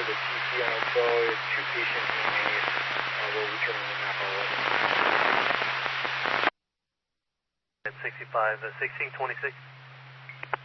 the TC on info is Tradition EMA. We'll return the map our 65, 1626.